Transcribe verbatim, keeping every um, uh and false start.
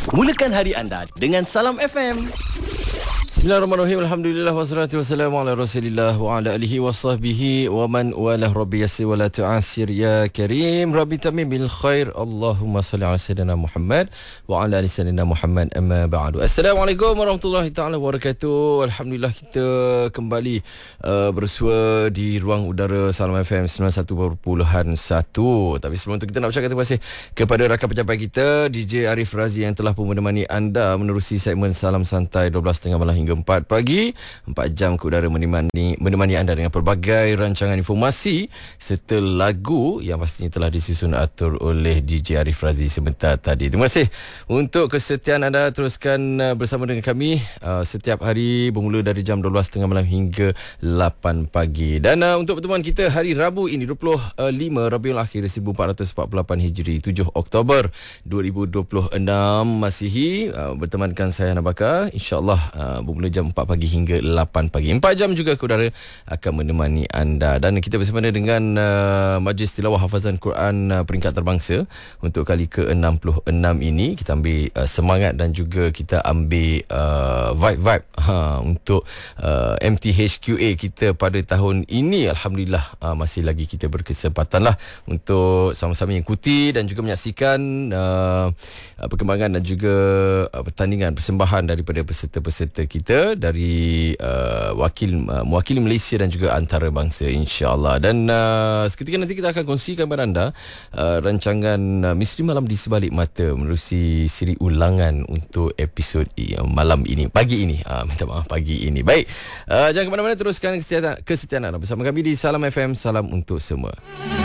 Mulakan hari anda dengan Salam F M. Bismillahirrahmanirrahim. Alhamdulillah wassalatu wassalamu ala Rasulillah wa ala alihi wa sahbihi wa man walah. Rabbi yassir wa la tu'assir ya karim. Rabbi tamim bil khair. Allahumma salli ala sayyidina Muhammad wa ala ali sayyidina Muhammad, amma ba'du. Assalamualaikum warahmatullahi taala wabarakatuh. Alhamdulillah kita kembali uh, bersua di ruang udara Salam F M sembilan puluh satu perpuluhan satu. Tapi sebelum itu kita nak ucapkan terima kasih kepada rakan pejabat kita D J Arif Razi yang telah pun menemani anda menerusi segmen Salam Santai dua belas tiga puluh malam hingga empat pagi. Empat jam ke udara menemani, menemani anda dengan pelbagai rancangan informasi serta lagu yang pastinya telah disusun atur oleh D J Arif Razi sebentar tadi. Terima kasih untuk kesetiaan anda. Teruskan bersama dengan kami uh, setiap hari bermula dari jam dua belas tiga puluh malam hingga lapan pagi. Dan uh, untuk pertemuan kita hari Rabu ini dua puluh lima Rabiul Akhir seribu empat ratus empat puluh lapan Hijri, tujuh Oktober dua ribu dua puluh enam Masihi, uh, bertemankan saya Hana Bakar, insya-Allah uh, bermula jam empat pagi hingga lapan pagi. empat jam juga ke udara akan menemani anda. Dan kita bersama dengan uh, Majlis Tilawah Hafazan Quran uh, peringkat terbangsa untuk kali ke enam puluh enam ini. Kita ambil uh, semangat dan juga kita ambil uh, vibe-vibe ha, untuk uh, M T H Q A kita pada tahun ini. Alhamdulillah uh, masih lagi kita berkesempatan lah untuk sama-sama ikuti dan juga menyaksikan uh, perkembangan dan juga uh, pertandingan persembahan daripada peserta-peserta kita dari uh, wakil uh, mewakili Malaysia dan juga antarabangsa, insya-Allah. Dan uh, seketika nanti kita akan kongsikan kepada anda uh, rancangan uh, Misteri Malam di Sebalik Mata menerusi siri ulangan untuk episod uh, malam ini, pagi ini. Uh, minta maaf, pagi ini. Baik, uh, jangan ke mana-mana, teruskan kesetiaan, kesetiaan anda bersama kami di Salam F M. Salam untuk semua.